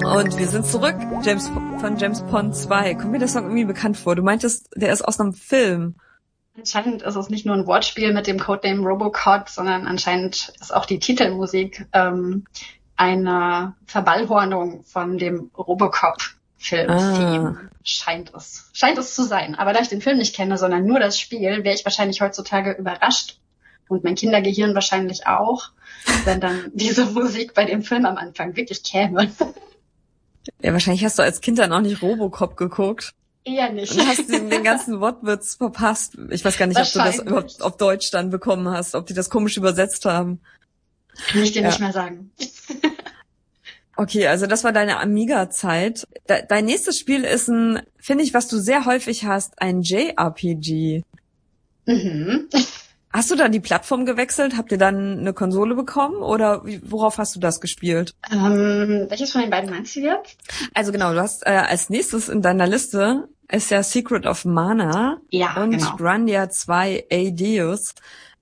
Und wir sind zurück. James Bond 2. Kommt mir der Song irgendwie bekannt vor? Du meintest, der ist aus einem Film. Anscheinend ist es nicht nur ein Wortspiel mit dem Codename Robocop, sondern anscheinend ist auch die Titelmusik eine Verballhornung von dem Robocop-Film-Theme. Scheint es zu sein. Aber da ich den Film nicht kenne, sondern nur das Spiel, wäre ich wahrscheinlich heutzutage überrascht und mein Kindergehirn wahrscheinlich auch, wenn dann diese Musik bei dem Film am Anfang wirklich käme. Ja, wahrscheinlich hast du als Kind dann auch nicht Robocop geguckt. Eher nicht. Und hast den ganzen Wortwitz verpasst. Ich weiß gar nicht, ob du das überhaupt auf Deutsch dann bekommen hast, ob die das komisch übersetzt haben. Kann ich dir nicht mehr sagen. Okay, also das war deine Amiga-Zeit. Dein nächstes Spiel ist finde ich, was du sehr häufig hast, ein JRPG. Mhm. Hast du dann die Plattform gewechselt? Habt ihr dann eine Konsole bekommen? Oder worauf hast du das gespielt? Welches von den beiden meinst du jetzt? Also genau, du hast als nächstes in deiner Liste ist ja Secret of Mana und genau. Grandia 2 Adeus,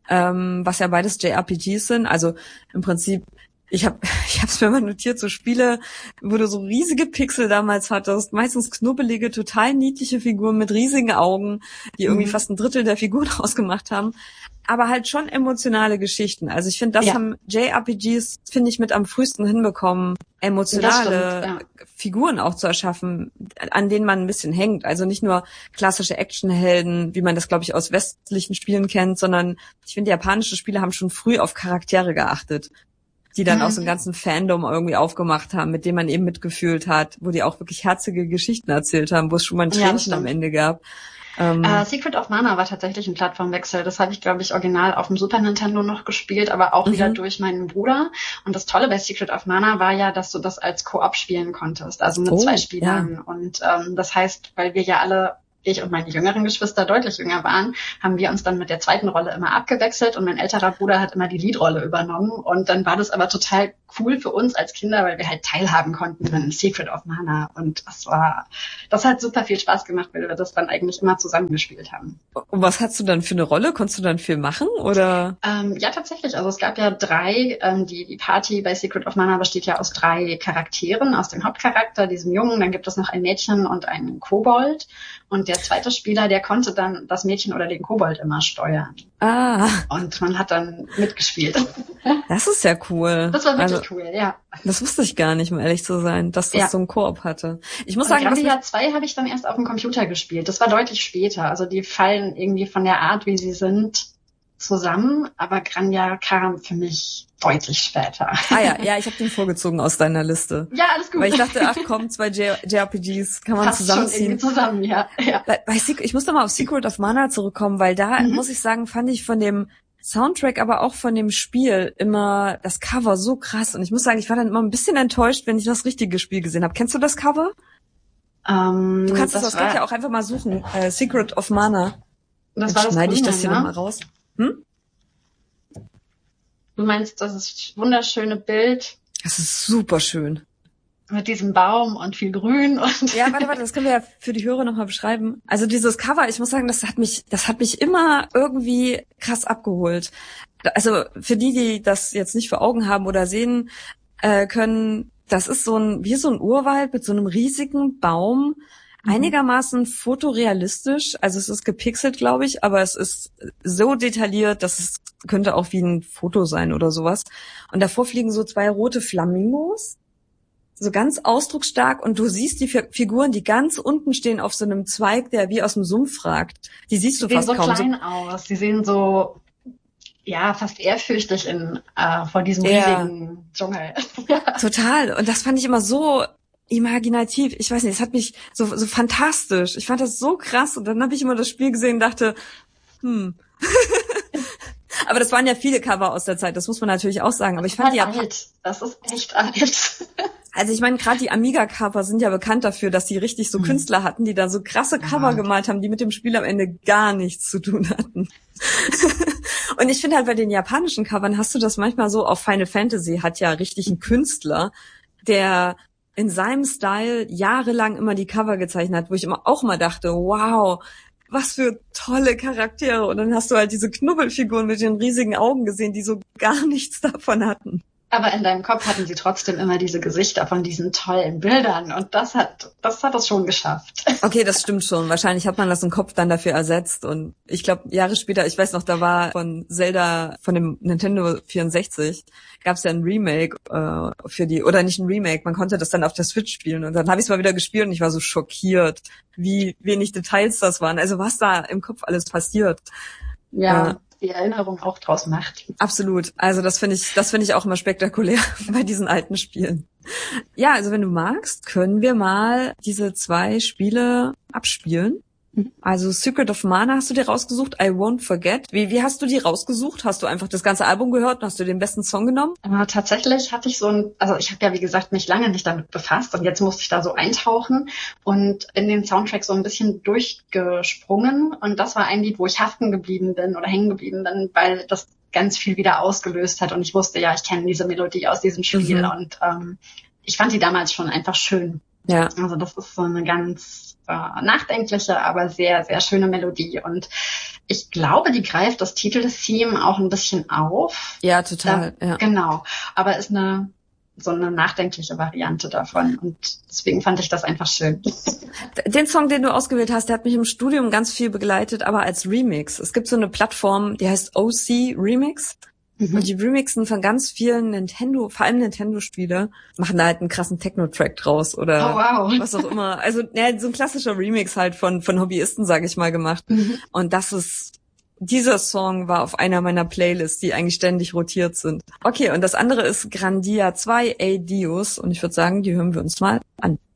was ja beides JRPGs sind. Also im Prinzip, ich hab's mir mal notiert, so Spiele, wo du so riesige Pixel damals hattest, meistens knubbelige, total niedliche Figuren mit riesigen Augen, die irgendwie fast ein Drittel der Figur ausgemacht haben. Aber halt schon emotionale Geschichten. Also ich finde, das haben JRPGs, finde ich, mit am frühesten hinbekommen, emotionale Figuren auch zu erschaffen, an denen man ein bisschen hängt. Also nicht nur klassische Actionhelden, wie man das, glaube ich, aus westlichen Spielen kennt, sondern ich finde, japanische Spiele haben schon früh auf Charaktere geachtet, die dann auch so einen ganzen Fandom irgendwie aufgemacht haben, mit dem man eben mitgefühlt hat, wo die auch wirklich herzige Geschichten erzählt haben, wo es schon mal ein Tränchen am Ende gab. Secret of Mana war tatsächlich ein Plattformwechsel. Das habe ich, glaube ich, original auf dem Super Nintendo noch gespielt, aber auch wieder durch meinen Bruder. Und das Tolle bei Secret of Mana war ja, dass du das als Koop spielen konntest, also mit 2 Spielern. Ja. Und das heißt, weil wir ja alle, ich und meine jüngeren Geschwister deutlich jünger waren, haben wir uns dann mit der zweiten Rolle immer abgewechselt und mein älterer Bruder hat immer die Leadrolle übernommen. Und dann war das aber total cool für uns als Kinder, weil wir halt teilhaben konnten in Secret of Mana. Und das hat super viel Spaß gemacht, weil wir das dann eigentlich immer zusammengespielt haben. Und was hast du dann für eine Rolle? Konntest du dann viel machen, oder? Ja, tatsächlich. Also es gab ja 3, die Party bei Secret of Mana besteht ja aus 3 Charakteren, aus dem Hauptcharakter, diesem Jungen, dann gibt es noch ein Mädchen und einen Kobold. Und der zweite Spieler, der konnte dann das Mädchen oder den Kobold immer steuern. Und man hat dann mitgespielt. Das ist ja cool. Das war wirklich cool, ja. Das wusste ich gar nicht, um ehrlich zu sein, dass das so ein Koop hatte. Ich muss sagen, Grandia 2 habe ich dann erst auf dem Computer gespielt. Das war deutlich später. Also die fallen irgendwie von der Art, wie sie sind, zusammen. Aber Grandia kam für mich deutlich später. Ja, ich habe den vorgezogen aus deiner Liste. Ja, alles gut. Weil ich dachte, ach komm, 2 JRPGs kann man passt zusammenziehen. Schon zusammen, ja. Ich muss noch mal auf Secret of Mana zurückkommen, weil da, muss ich sagen, fand ich von dem Soundtrack, aber auch von dem Spiel immer das Cover so krass. Und ich muss sagen, ich war dann immer ein bisschen enttäuscht, wenn ich das richtige Spiel gesehen habe. Kennst du das Cover? Du kannst das gleich ja auch einfach mal suchen. Secret of Mana. Das war das schneide ich Grüne, das hier nochmal raus. Du meinst, das ist wunderschöne Bild? Das ist super schön. Mit diesem Baum und viel Grün und. Ja, warte, das können wir ja für die Hörer nochmal beschreiben. Also dieses Cover, ich muss sagen, das hat mich immer irgendwie krass abgeholt. Also für die das jetzt nicht vor Augen haben oder sehen können, das ist wie so ein Urwald mit so einem riesigen Baum, einigermaßen fotorealistisch. Also es ist gepixelt, glaube ich, aber es ist so detailliert, dass es könnte auch wie ein Foto sein oder sowas. Und davor fliegen so 2 rote Flamingos. So ganz ausdrucksstark, und du siehst die Figuren, die ganz unten stehen auf so einem Zweig, der wie aus dem Sumpf ragt. Die siehst du fast kaum. Die sehen so klein aus. Die sehen so, fast ehrfürchtig vor diesem riesigen Dschungel. Total. Und das fand ich immer so imaginativ. Ich weiß nicht, es hat mich so fantastisch. Ich fand das so krass. Und dann habe ich immer das Spiel gesehen und dachte, Aber das waren ja viele Cover aus der Zeit, das muss man natürlich auch sagen. Aber ich fand die alt. Das ist echt alt. Also ich meine, gerade die Amiga-Cover sind ja bekannt dafür, dass die richtig so Künstler hatten, die da so krasse Cover gemalt haben, die mit dem Spiel am Ende gar nichts zu tun hatten. Und ich finde halt bei den japanischen Covern hast du das manchmal so, auch Final Fantasy hat ja richtig einen Künstler, der in seinem Style jahrelang immer die Cover gezeichnet hat, wo ich auch mal dachte, wow, was für tolle Charaktere. Und dann hast du halt diese Knubbelfiguren mit den riesigen Augen gesehen, die so gar nichts davon hatten. Aber in deinem Kopf hatten sie trotzdem immer diese Gesichter von diesen tollen Bildern und das hat es schon geschafft. Okay, das stimmt schon. Wahrscheinlich hat man das im Kopf dann dafür ersetzt und ich glaube, Jahre später, ich weiß noch, da war von Zelda, von dem Nintendo 64, gab es ja ein Remake oder nicht ein Remake, man konnte das dann auf der Switch spielen und dann habe ich es mal wieder gespielt und ich war so schockiert, wie wenig Details das waren. Also was da im Kopf alles passiert. Ja. Die Erinnerung auch draus macht. Absolut. Also das finde ich auch immer spektakulär bei diesen alten Spielen. Ja, also wenn du magst, können wir mal diese 2 Spiele abspielen. Also Secret of Mana hast du dir rausgesucht, I Won't Forget. Wie hast du die rausgesucht? Hast du einfach das ganze Album gehört und hast du den besten Song genommen? Tatsächlich hatte ich also ich habe ja wie gesagt mich lange nicht damit befasst und jetzt musste ich da so eintauchen und in den Soundtrack so ein bisschen durchgesprungen und das war ein Lied, wo ich hängen geblieben bin, weil das ganz viel wieder ausgelöst hat und ich wusste ja, ich kenne diese Melodie aus diesem Spiel und ich fand die damals schon einfach schön. Ja. Also das ist so eine ganz nachdenkliche, aber sehr, sehr schöne Melodie. Und ich glaube, die greift das Titel-Theme auch ein bisschen auf. Ja, total. Ja. Genau. Aber ist so eine nachdenkliche Variante davon. Und deswegen fand ich das einfach schön. Den Song, den du ausgewählt hast, der hat mich im Studium ganz viel begleitet, aber als Remix. Es gibt so eine Plattform, die heißt OC Remix. Und die remixen von ganz vielen vor allem Nintendo-Spiele, machen da halt einen krassen Techno-Track draus oder was auch immer. Also so ein klassischer Remix halt von Hobbyisten, sage ich mal, gemacht. Und dieser Song war auf einer meiner Playlists, die eigentlich ständig rotiert sind. Okay, und das andere ist Grandia 2 Adios und ich würde sagen, die hören wir uns mal an.